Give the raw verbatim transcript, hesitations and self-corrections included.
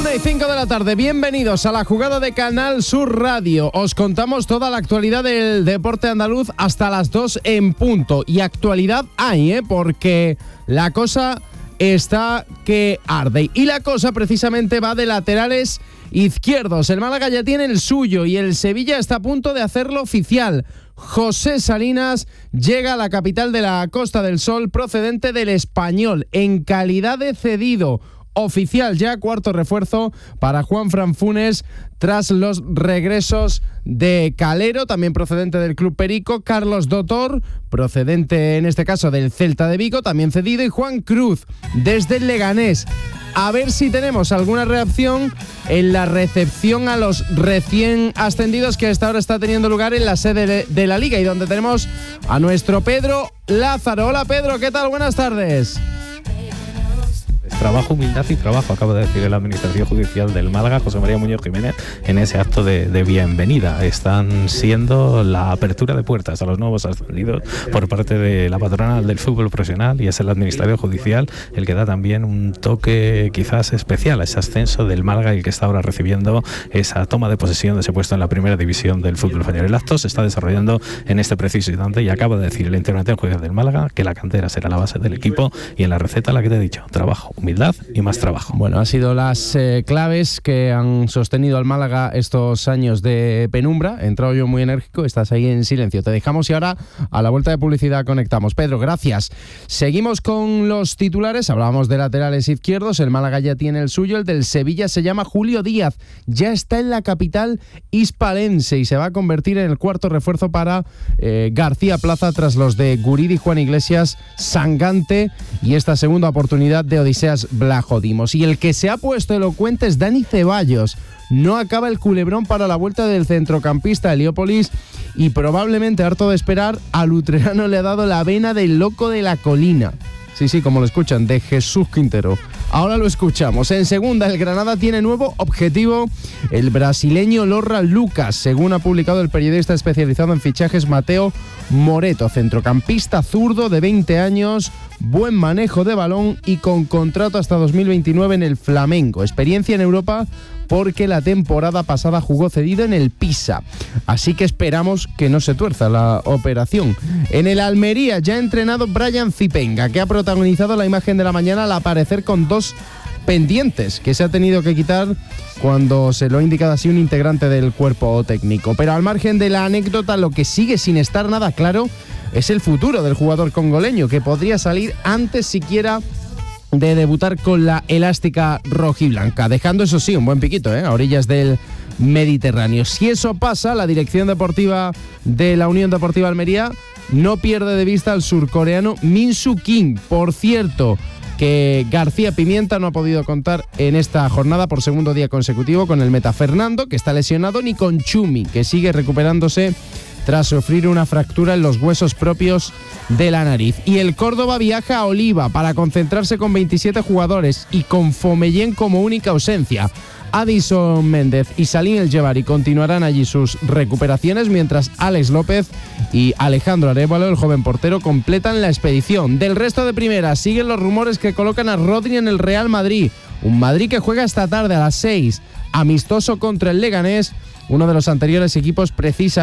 Una y cinco de la tarde, bienvenidos a la jugada de Canal Sur Radio. Os contamos toda la actualidad del deporte andaluz hasta las dos en punto. Y actualidad hay, ¿eh? Porque la cosa está que arde. Y la cosa precisamente va de laterales izquierdos. El Málaga ya tiene el suyo y el Sevilla está a punto de hacerlo oficial. José Salinas llega a la capital de la Costa del Sol procedente del Español en calidad de cedido. Oficial ya, cuarto refuerzo para Juanfran Funes tras los regresos de Calero, también procedente del Club Perico, Carlos Dotor, procedente en este caso del Celta de Vigo, también cedido, y Juan Cruz desde el Leganés. A ver si tenemos alguna reacción en la recepción a los recién ascendidos que hasta ahora está teniendo lugar en la sede de la Liga y donde tenemos a nuestro Pedro Lázaro. Hola Pedro, ¿qué tal? Buenas tardes. Trabajo, humildad y trabajo, acaba de decir la Administración Judicial del Málaga, José María Muñoz Jiménez, en ese acto de, de bienvenida. Están siendo la apertura de puertas a los nuevos ascendidos por parte de la patronal del fútbol profesional, y es el Administración Judicial el que da también un toque quizás especial a ese ascenso del Málaga y el que está ahora recibiendo esa toma de posesión de ese puesto en la primera división del fútbol español. El acto se está desarrollando en este preciso instante y acaba de decir el Intervención Judicial del Málaga que la cantera será la base del equipo y en la receta la que te he dicho, trabajo, humildad y más trabajo. Bueno, han sido las eh, claves que han sostenido al Málaga estos años de penumbra. He entrado yo muy enérgico, estás ahí en silencio. Te dejamos y ahora a la vuelta de publicidad conectamos. Pedro, gracias. Seguimos con los titulares. Hablábamos de laterales izquierdos. El Málaga ya tiene el suyo. El del Sevilla se llama Julio Díaz. Ya está en la capital hispalense y se va a convertir en el cuarto refuerzo para eh, García Plaza tras los de Guridi, Juan Iglesias, Sangante y esta segunda oportunidad de Odiseas Blajodimos. Y el que se ha puesto elocuente es Dani Ceballos. No acaba el culebrón para la vuelta del centrocampista Heliópolis y probablemente, harto de esperar, al utrerano le ha dado la vena del loco de la colina. Sí, sí, como lo escuchan, de Jesús Quintero. Ahora lo escuchamos. En segunda, el Granada tiene nuevo objetivo, el brasileño Lorra Lucas, según ha publicado el periodista especializado en fichajes Mateo Moreto, centrocampista zurdo de veinte años, buen manejo de balón y con contrato hasta dos mil veintinueve en el Flamengo. Experiencia en Europa porque la temporada pasada jugó cedido en el Pisa. Así que esperamos que no se tuerza la operación. En el Almería ya ha entrenado Brian Zipenga, que ha protagonizado la imagen de la mañana al aparecer con dos pendientes que se ha tenido que quitar cuando se lo ha indicado así un integrante del cuerpo técnico. Pero al margen de la anécdota, lo que sigue sin estar nada claro es el futuro del jugador congoleño, que podría salir antes siquiera de debutar con la elástica rojiblanca, dejando eso sí un buen piquito, ¿eh? A orillas del Mediterráneo. Si eso pasa, la dirección deportiva de la Unión Deportiva Almería no pierde de vista al surcoreano Min Soo Kim. Por cierto, que García Pimienta no ha podido contar en esta jornada por segundo día consecutivo con el meta Fernando, que está lesionado, ni con Chumi, que sigue recuperándose tras sufrir una fractura en los huesos propios de la nariz. Y el Córdoba viaja a Oliva para concentrarse con veintisiete jugadores y con Fomellén como única ausencia. Addison Méndez y Salim El Jebari continuarán allí sus recuperaciones, mientras Alex López y Alejandro Arévalo, el joven portero, completan la expedición. Del resto de primera siguen los rumores que colocan a Rodri en el Real Madrid. Un Madrid que juega esta tarde a las seis, amistoso contra el Leganés, uno de los anteriores equipos precisa